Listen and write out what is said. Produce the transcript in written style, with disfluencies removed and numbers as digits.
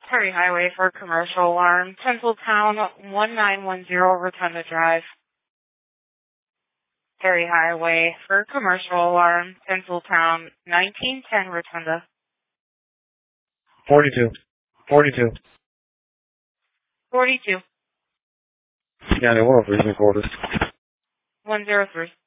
Perry Highway for commercial alarm. Tinseltown 1910 Rotunda Drive. Perry Highway for commercial alarm. Tinseltown 1910 Rotunda. 42. 42. 42. County 103 recorded. 103.